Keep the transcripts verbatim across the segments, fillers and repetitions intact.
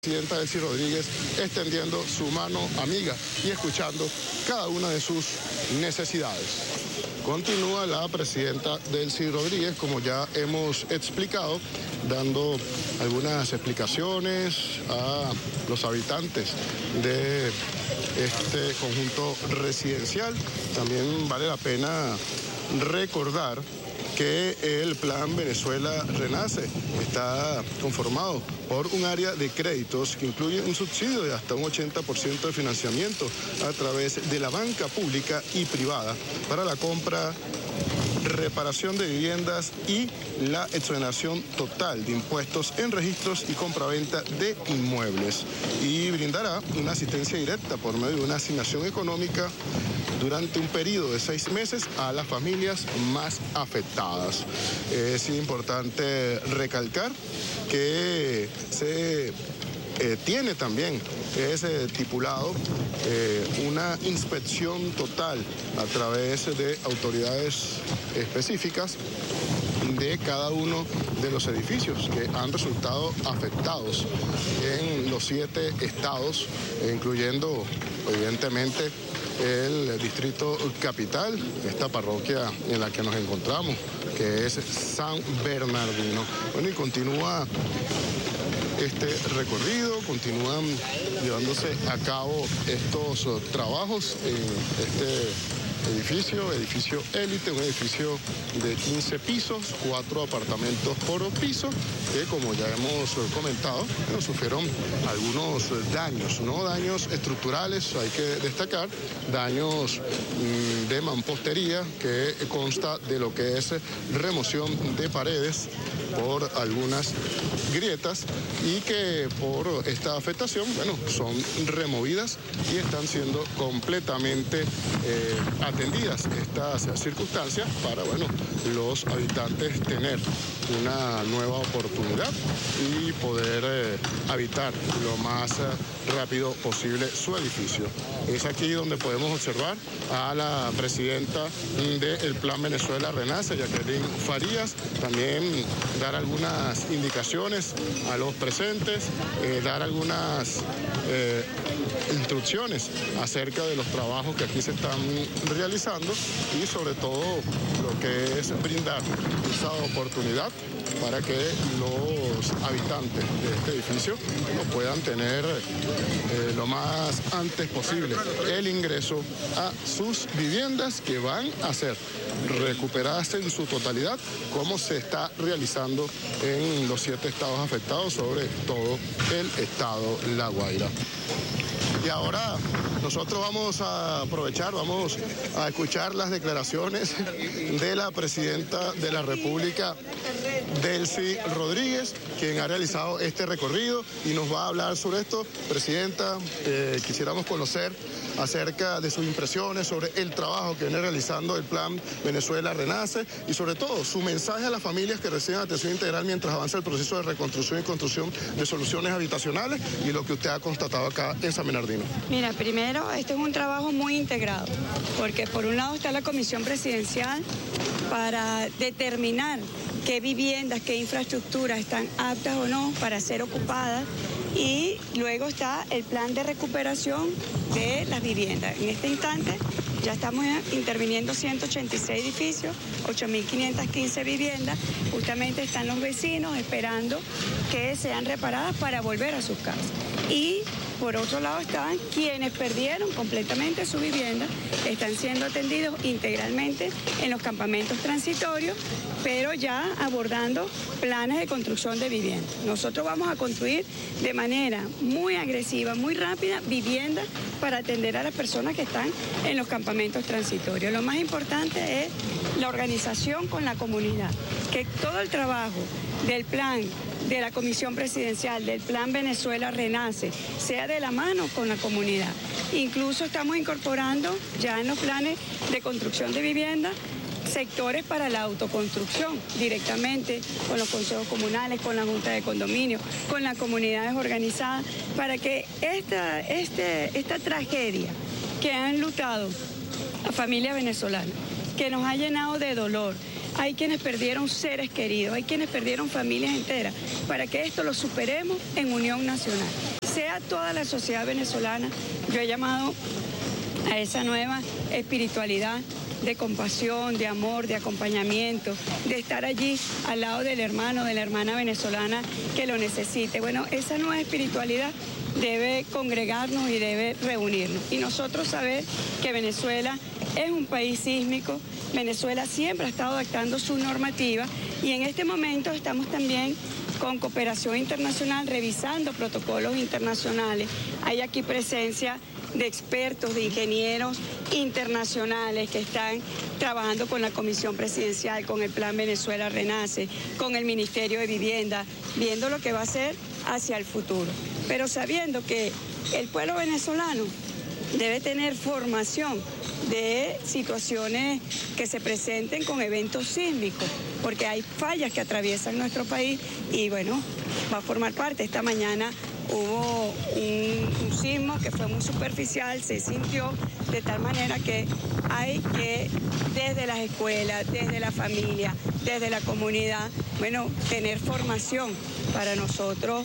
Presidenta Delcy Rodríguez extendiendo su mano amiga y escuchando cada una de sus necesidades. Continúa la presidenta Delcy Rodríguez, como ya hemos explicado, dando algunas explicaciones a los habitantes de este conjunto residencial. También vale la pena recordar que el Plan Venezuela Renace está conformado por un área de créditos que incluye un subsidio de hasta un ochenta por ciento de financiamiento a través de la banca pública y privada para la compra, reparación de viviendas y la exoneración total de impuestos en registros y compraventa de inmuebles, y brindará una asistencia directa por medio de una asignación económica durante un periodo de seis meses a las familias más afectadas. Es importante recalcar que se eh, tiene también, es eh, estipulado eh, una inspección total a través de autoridades específicas de cada uno de los edificios que han resultado afectados en los siete estados, incluyendo evidentemente el distrito capital, esta parroquia en la que nos encontramos, que es San Bernardino. Bueno, y continúa este recorrido, continúan llevándose a cabo estos trabajos en este edificio, edificio élite, un edificio de quince pisos, cuatro apartamentos por piso, que como ya hemos comentado, bueno, sufrieron algunos daños, no daños estructurales, hay que destacar, daños mmm, de mampostería, que consta de lo que es remoción de paredes por algunas grietas, y que por esta afectación, bueno, son removidas y están siendo completamente eh, atendidas estas circunstancias para, bueno, los habitantes tener una nueva oportunidad y poder eh, habitar lo más eh, rápido posible su edificio. Es aquí donde podemos observar a la presidenta del Plan Venezuela Renace, Jacqueline Farías, también dar algunas indicaciones a los presentes, eh, dar algunas eh, instrucciones acerca de los trabajos que aquí se están realizando y sobre todo lo que es brindar esa oportunidad para que los habitantes de este edificio lo puedan tener eh, lo más antes posible el ingreso a sus viviendas, que van a ser recuperadas en su totalidad, como se está realizando en los siete estados afectados, sobre todo el estado La Guaira. Y ahora nosotros vamos a aprovechar, vamos a escuchar las declaraciones de la presidenta de la República, Delcy Rodríguez, quien ha realizado este recorrido y nos va a hablar sobre esto. Presidenta, eh, quisiéramos conocer acerca de sus impresiones sobre el trabajo que viene realizando el Plan Venezuela Renace y sobre todo su mensaje a las familias que reciben atención integral mientras avanza el proceso de reconstrucción y construcción de soluciones habitacionales, y lo que usted ha constatado acá en San Bernardino. Mira, primero, este es un trabajo muy integrado, porque por un lado está la Comisión Presidencial para determinar qué viviendas, qué infraestructuras están aptas o no para ser ocupadas, y luego está el plan de recuperación de las viviendas. En este instante ya estamos interviniendo ciento ochenta y seis edificios, ocho mil quinientas quince viviendas. Justamente están los vecinos esperando que sean reparadas para volver a sus casas. Y por otro lado están quienes perdieron completamente su vivienda, están siendo atendidos integralmente en los campamentos transitorios, pero ya abordando planes de construcción de vivienda. Nosotros vamos a construir de manera muy agresiva, muy rápida, viviendas para atender a las personas que están en los campamentos transitorios. Lo más importante es la organización con la comunidad, que todo el trabajo del plan de la Comisión Presidencial, del Plan Venezuela Renace, sea de la mano con la comunidad. Incluso estamos incorporando ya en los planes de construcción de vivienda sectores para la autoconstrucción, directamente con los consejos comunales, con la Junta de Condominio, con las comunidades organizadas, para que esta, este, esta tragedia que han lutado a familias venezolanas, que nos ha llenado de dolor, hay quienes perdieron seres queridos, hay quienes perdieron familias enteras, para que esto lo superemos en unión nacional. Sea toda la sociedad venezolana, yo he llamado a esa nueva espiritualidad de compasión, de amor, de acompañamiento, de estar allí al lado del hermano, de la hermana venezolana que lo necesite. Bueno, esa nueva espiritualidad debe congregarnos y debe reunirnos. Y nosotros saber que Venezuela es un país sísmico, Venezuela siempre ha estado adaptando su normativa y en este momento estamos también con cooperación internacional revisando protocolos internacionales. Hay aquí presencia de expertos, de ingenieros internacionales que están trabajando con la Comisión Presidencial, con el Plan Venezuela Renace, con el Ministerio de Vivienda, viendo lo que va a ser hacia el futuro. Pero sabiendo que el pueblo venezolano debe tener formación de situaciones que se presenten con eventos sísmicos, porque hay fallas que atraviesan nuestro país y bueno, va a formar parte. Esta mañana hubo un, un sismo que fue muy superficial, se sintió de tal manera que hay que desde las escuelas, desde la familia, desde la comunidad, bueno, tener formación para nosotros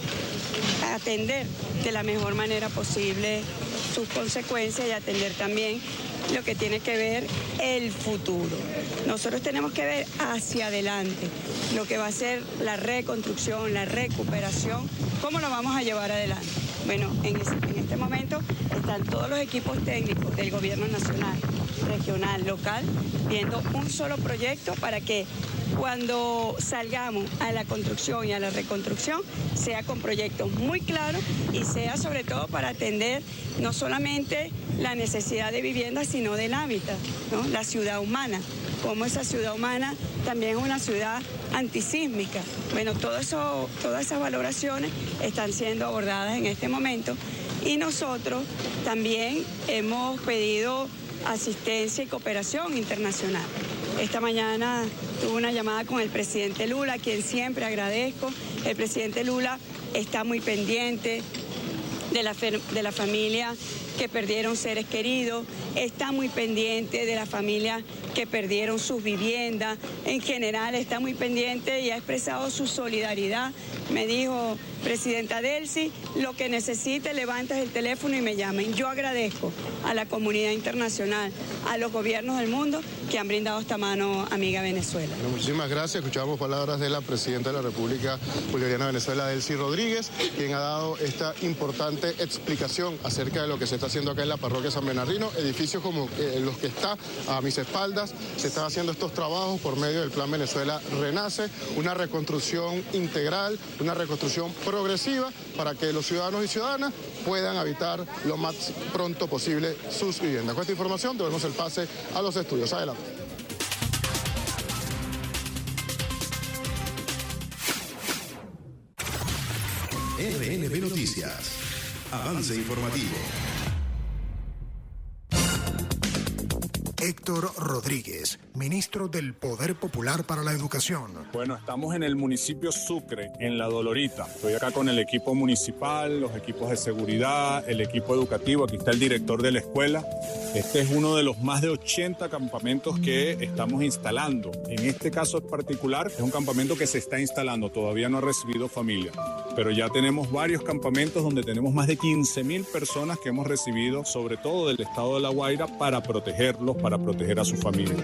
atender de la mejor manera posible sus consecuencias y atender también lo que tiene que ver el futuro. Nosotros tenemos que ver hacia adelante lo que va a ser la reconstrucción, la recuperación, cómo lo vamos a llevar adelante. Bueno, en, ese, en este momento están todos los equipos técnicos del gobierno nacional, regional, local, viendo un solo proyecto para que cuando salgamos a la construcción y a la reconstrucción sea con proyectos muy claros y sea sobre todo para atender no solamente la necesidad de vivienda, sino del hábitat, ¿no? La ciudad humana, como esa ciudad humana también es una ciudad antisísmica. Bueno, todo eso, todas esas valoraciones están siendo abordadas en este momento y nosotros también hemos pedido asistencia y cooperación internacional. Esta mañana tuve una llamada con el presidente Lula, a quien siempre agradezco. El presidente Lula está muy pendiente de la, de la familia que perdieron seres queridos, está muy pendiente de la familia que perdieron sus viviendas, en general está muy pendiente y ha expresado su solidaridad. Me dijo, presidenta Delcy, lo que necesite, levantas el teléfono y me llamen. Yo agradezco a la comunidad internacional, a los gobiernos del mundo que han brindado esta mano amiga a Venezuela. Bueno, muchísimas gracias. Escuchamos palabras de la presidenta de la República Bolivariana de Venezuela, Delcy Rodríguez, quien ha dado esta importante explicación acerca de lo que se está haciendo acá en la parroquia San Bernardino. Edificios como eh, los que está a mis espaldas, se están haciendo estos trabajos por medio del Plan Venezuela Renace, una reconstrucción integral, una reconstrucción progresiva para que los ciudadanos y ciudadanas puedan habitar lo más pronto posible sus viviendas. Con esta información debemos el pase a los estudios. Adelante. R N B Noticias. Avance informativo. Héctor Rodríguez, ministro del Poder Popular para la Educación. Bueno, estamos en el municipio Sucre, en La Dolorita. Estoy acá con el equipo municipal, los equipos de seguridad, el equipo educativo. Aquí está el director de la escuela. Este es uno de los más de ochenta campamentos que estamos instalando. En este caso en particular, es un campamento que se está instalando. Todavía no ha recibido familia, pero ya tenemos varios campamentos donde tenemos más de quince mil personas que hemos recibido, sobre todo del estado de La Guaira, para protegerlos, para para proteger a su familia.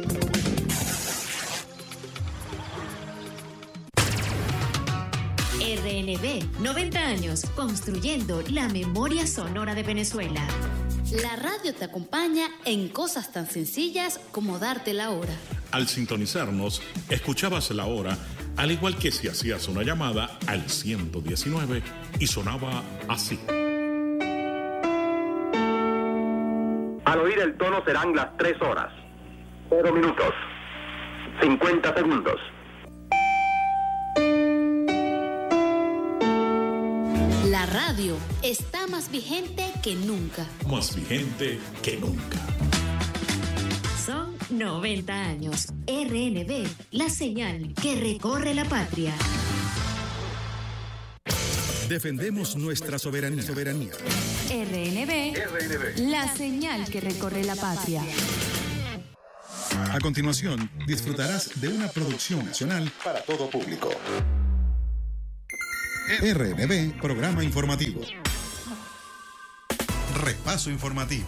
R N B, noventa años, construyendo la memoria sonora de Venezuela. La radio te acompaña en cosas tan sencillas como darte la hora. Al sintonizarnos, escuchabas la hora, al igual que si hacías una llamada al ciento diecinueve y sonaba así. Al oír el tono serán las tres horas, cero minutos, cincuenta segundos. La radio está más vigente que nunca. Más vigente que nunca. Son noventa años. R N B, la señal que recorre la patria. Defendemos nuestra soberanía. soberanía. R N B, R N B, la señal que recorre la patria. A continuación, disfrutarás de una producción nacional para todo público. R N B, Programa Informativo. Repaso informativo.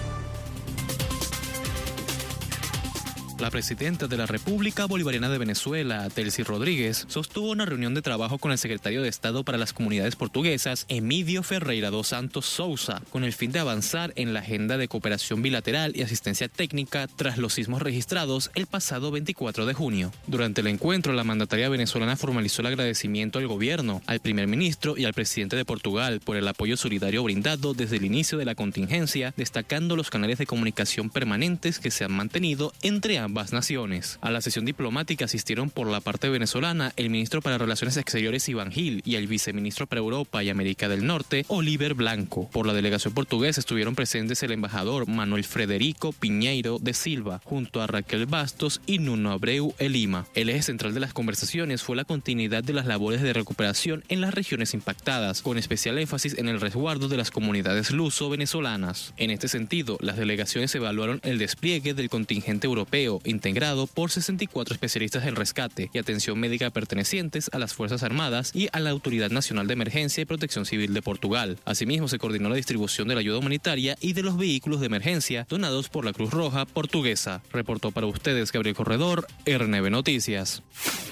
La presidenta de la República Bolivariana de Venezuela, Delcy Rodríguez, sostuvo una reunión de trabajo con el secretario de Estado para las Comunidades Portuguesas, Emílio Ferreira dos Santos Sousa, con el fin de avanzar en la agenda de cooperación bilateral y asistencia técnica tras los sismos registrados el pasado veinticuatro de junio. Durante el encuentro, la mandataria venezolana formalizó el agradecimiento al gobierno, al primer ministro y al presidente de Portugal por el apoyo solidario brindado desde el inicio de la contingencia, destacando los canales de comunicación permanentes que se han mantenido entre ambos ambas naciones. A la sesión diplomática asistieron por la parte venezolana el ministro para Relaciones Exteriores Iván Gil y el viceministro para Europa y América del Norte Oliver Blanco. Por la delegación portuguesa estuvieron presentes el embajador Manuel Frederico Piñeiro de Silva, junto a Raquel Bastos y Nuno Abreu Elima. El eje central de las conversaciones fue la continuidad de las labores de recuperación en las regiones impactadas, con especial énfasis en el resguardo de las comunidades luso-venezolanas. En este sentido, las delegaciones evaluaron el despliegue del contingente europeo integrado por sesenta y cuatro especialistas en rescate y atención médica pertenecientes a las Fuerzas Armadas y a la Autoridad Nacional de Emergencia y Protección Civil de Portugal. Asimismo, se coordinó la distribución de la ayuda humanitaria y de los vehículos de emergencia donados por la Cruz Roja Portuguesa. Reportó para ustedes Gabriel Corredor, R N B Noticias.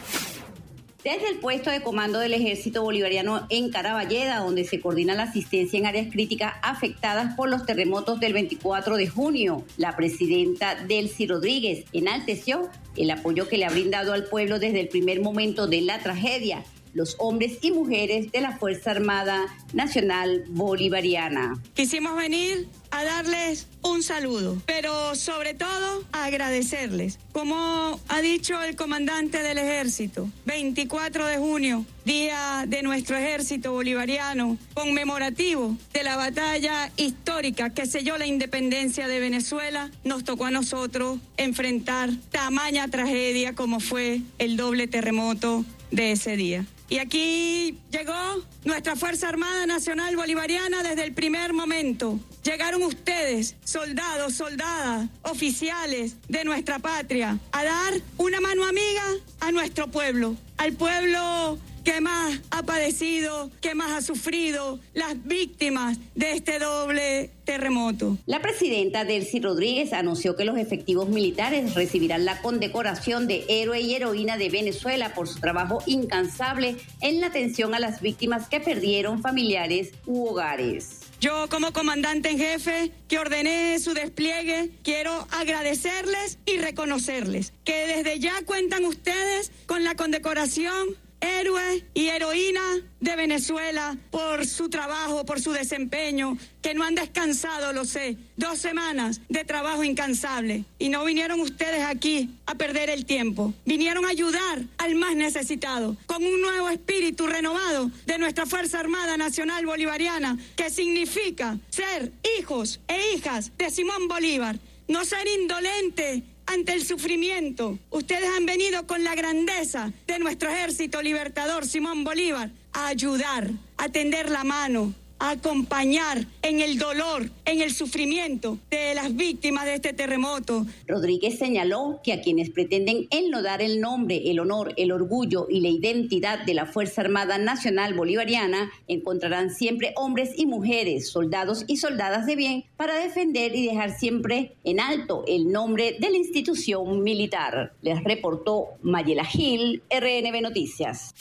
Desde el puesto de comando del Ejército Bolivariano en Caraballeda, donde se coordina la asistencia en áreas críticas afectadas por los terremotos del veinticuatro de junio, la presidenta Delcy Rodríguez enalteció el apoyo que le ha brindado al pueblo desde el primer momento de la tragedia, los hombres y mujeres de la Fuerza Armada Nacional Bolivariana. Quisimos venir a darles un saludo, pero sobre todo a agradecerles. Como ha dicho el comandante del ejército, veinticuatro de junio, día de nuestro ejército bolivariano, conmemorativo de la batalla histórica que selló la independencia de Venezuela, nos tocó a nosotros enfrentar tamaña tragedia como fue el doble terremoto de ese día. Y aquí llegó nuestra Fuerza Armada Nacional Bolivariana desde el primer momento. Llegaron ustedes, soldados, soldadas, oficiales de nuestra patria, a dar una mano amiga a nuestro pueblo, al pueblo que más ha padecido, que más ha sufrido, las víctimas de este doble terremoto. La presidenta Delcy Rodríguez anunció que los efectivos militares recibirán la condecoración de Héroe y Heroína de Venezuela por su trabajo incansable en la atención a las víctimas que perdieron familiares u hogares. Yo, como comandante en jefe que ordené su despliegue, quiero agradecerles y reconocerles que desde ya cuentan ustedes con la condecoración Héroe y Heroína de Venezuela por su trabajo, por su desempeño, que no han descansado, lo sé, dos semanas de trabajo incansable. Y no vinieron ustedes aquí a perder el tiempo, vinieron a ayudar al más necesitado, con un nuevo espíritu renovado de nuestra Fuerza Armada Nacional Bolivariana, que significa ser hijos e hijas de Simón Bolívar, no ser indolente ante el sufrimiento. Ustedes han venido con la grandeza de nuestro ejército libertador Simón Bolívar a ayudar, a tender la mano, a acompañar en el dolor, en el sufrimiento de las víctimas de este terremoto. Rodríguez señaló que a quienes pretenden enlodar el nombre, el honor, el orgullo y la identidad de la Fuerza Armada Nacional Bolivariana encontrarán siempre hombres y mujeres, soldados y soldadas de bien para defender y dejar siempre en alto el nombre de la institución militar. Les reportó Mayela Gil, R N B Noticias.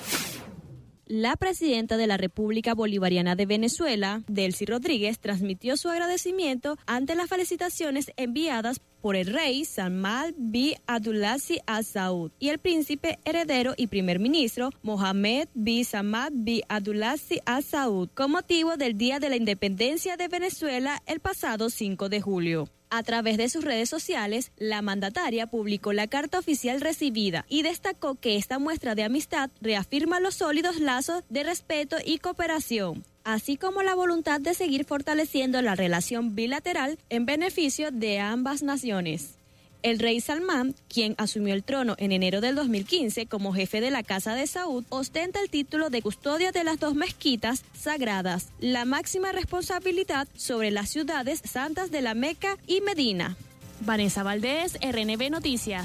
La presidenta de la República Bolivariana de Venezuela, Delcy Rodríguez, transmitió su agradecimiento ante las felicitaciones enviadas por el rey Salman bin Abdulaziz Al Saud y el príncipe heredero y primer ministro Mohammed bin Salman bin Abdulaziz Al Saud con motivo del Día de la Independencia de Venezuela el pasado cinco de julio. A través de sus redes sociales, la mandataria publicó la carta oficial recibida y destacó que esta muestra de amistad reafirma los sólidos lazos de respeto y cooperación, así como la voluntad de seguir fortaleciendo la relación bilateral en beneficio de ambas naciones. El rey Salmán, quien asumió el trono en enero del dos mil quince como jefe de la Casa de Saud, ostenta el título de custodia de las dos mezquitas sagradas, la máxima responsabilidad sobre las ciudades santas de la Meca y Medina. Vanessa Valdés, R N B Noticias.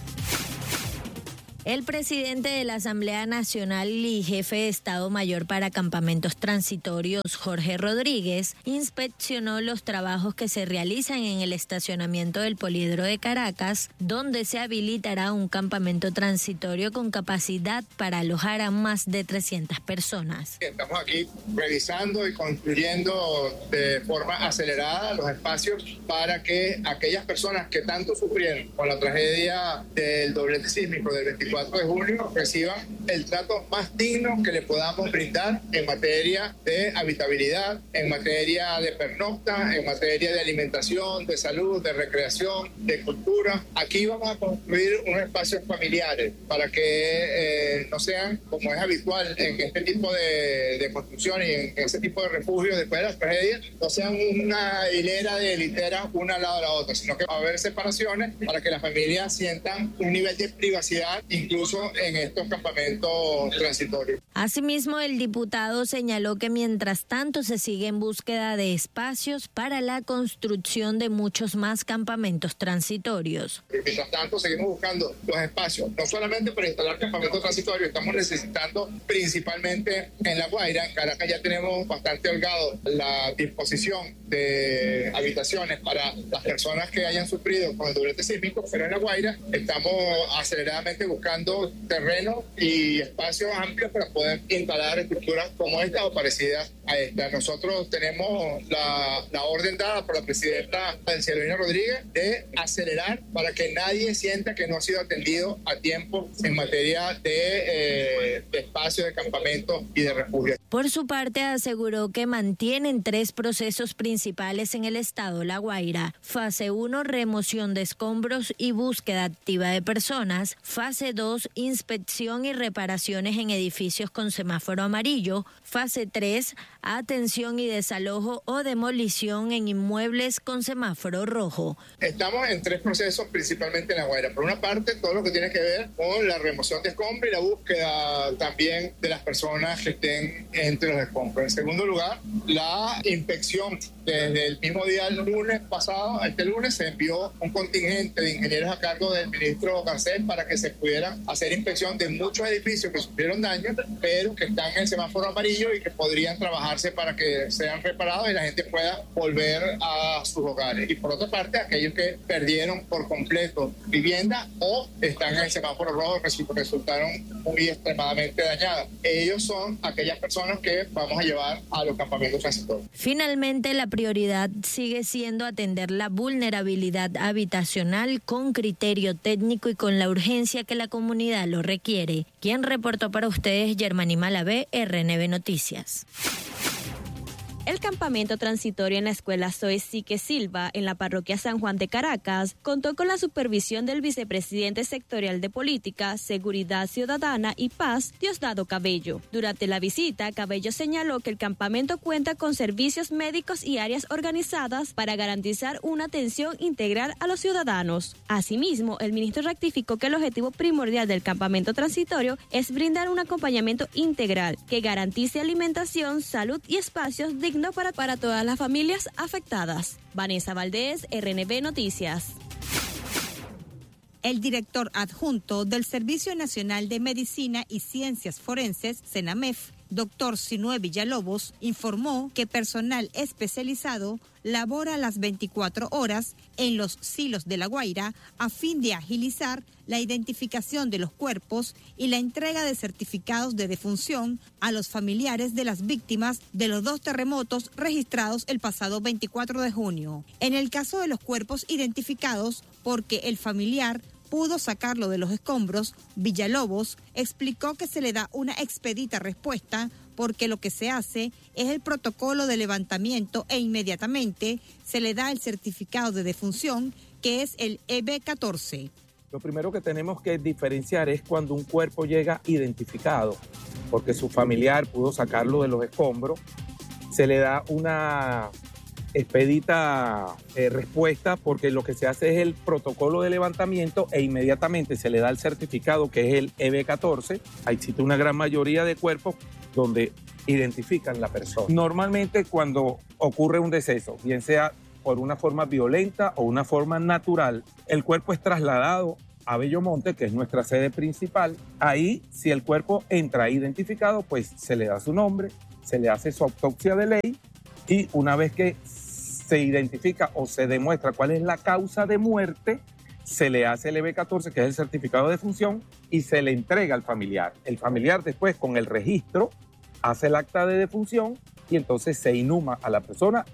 El presidente de la Asamblea Nacional y jefe de Estado Mayor para Campamentos Transitorios, Jorge Rodríguez, inspeccionó los trabajos que se realizan en el estacionamiento del Poliedro de Caracas, donde se habilitará un campamento transitorio con capacidad para alojar a más de trescientas personas. Estamos aquí revisando y construyendo de forma acelerada los espacios para que aquellas personas que tanto sufrieron con la tragedia del doblete sísmico del veinticuatro de junio reciban el trato más digno que le podamos brindar en materia de habitabilidad, en materia de pernocta, en materia de alimentación, de salud, de recreación, de cultura. Aquí vamos a construir unos espacios familiares para que eh, no sean, como es habitual en este tipo de, de construcción y en ese tipo de refugios después de las tragedias, no sean una hilera de literas una al lado de la otra, sino que va a haber separaciones para que las familias sientan un nivel de privacidad incluso en estos campamentos transitorios. Asimismo, el diputado señaló que mientras tanto se sigue en búsqueda de espacios para la construcción de muchos más campamentos transitorios. Mientras tanto, seguimos buscando los espacios, no solamente para instalar campamentos transitorios, estamos necesitando principalmente en La Guaira. En Caracas ya tenemos bastante holgado la disposición de habitaciones para las personas que hayan sufrido con el doblete sísmico, pero en La Guaira estamos aceleradamente buscando terrenos y espacios amplios para poder instalar estructuras como esta o parecidas a esta. Nosotros tenemos la, la orden dada por la presidenta Delcy Rodríguez de acelerar para que nadie sienta que no ha sido atendido a tiempo en materia de, eh, de espacios de campamento y de refugio. Por su parte, aseguró que mantienen tres procesos principales en el estado La Guaira. Fase uno, remoción de escombros y búsqueda activa de personas. Fase dos, inspección y reparaciones en edificios con semáforo amarillo. Fase tres, atención y desalojo o demolición en inmuebles con semáforo rojo. Estamos en tres procesos principalmente en La Guaira. Por una parte, todo lo que tiene que ver con la remoción de escombros y la búsqueda también de las personas que estén entre los escombros. En segundo lugar, la inspección. Desde el mismo día, el lunes pasado, este lunes, se envió un contingente de ingenieros a cargo del ministro Garcés para que se pudiera hacer inspección de muchos edificios que sufrieron daño, pero que están en el semáforo amarillo y que podrían trabajarse para que sean reparados y la gente pueda volver a sus hogares. Y por otra parte, aquellos que perdieron por completo vivienda o están en el semáforo rojo resultaron muy extremadamente dañadas. Ellos son aquellas personas que vamos a llevar a los campamentos transitorios. Finalmente, la prioridad sigue siendo atender la vulnerabilidad habitacional con criterio técnico y con la urgencia que la comunidad lo requiere. Quien reportó para ustedes, Germany Malavé, R N B Noticias. El campamento transitorio en la escuela Zoe Sique Silva, en la parroquia San Juan de Caracas, contó con la supervisión del vicepresidente sectorial de Política, Seguridad Ciudadana y Paz, Diosdado Cabello. Durante la visita, Cabello señaló que el campamento cuenta con servicios médicos y áreas organizadas para garantizar una atención integral a los ciudadanos. Asimismo, el ministro rectificó que el objetivo primordial del campamento transitorio es brindar un acompañamiento integral que garantice alimentación, salud y espacios dignos Para, para todas las familias afectadas. Vanessa Valdés, R N B Noticias. El director adjunto del Servicio Nacional de Medicina y Ciencias Forenses, CENAMEF, doctor Sinue Villalobos, informó que personal especializado labora las veinticuatro horas en los silos de La Guaira a fin de agilizar la identificación de los cuerpos y la entrega de certificados de defunción a los familiares de las víctimas de los dos terremotos registrados el pasado veinticuatro de junio. En el caso de los cuerpos identificados porque el familiar pudo sacarlo de los escombros, Villalobos explicó que se le da una expedita respuesta porque lo que se hace es el protocolo de levantamiento e inmediatamente se le da el certificado de defunción, que es el E B catorce. Lo primero que tenemos que diferenciar es cuando un cuerpo llega identificado, porque su familiar pudo sacarlo de los escombros, se le da una expedita eh, respuesta porque lo que se hace es el protocolo de levantamiento e inmediatamente se le da el certificado que es el E B catorce. Existe una gran mayoría de cuerpos donde identifican la persona. Normalmente cuando ocurre un deceso, bien sea por una forma violenta o una forma natural. El cuerpo es trasladado a Bellomonte, que es nuestra sede principal. Ahí, si el cuerpo entra identificado, pues se le da su nombre, se le hace su autopsia de ley y una vez que se identifica o se demuestra cuál es la causa de muerte, se le hace el E B catorce, que es el certificado de defunción, y se le entrega al familiar. El familiar después, con el registro, hace el acta de defunción y entonces se inhuma a la persona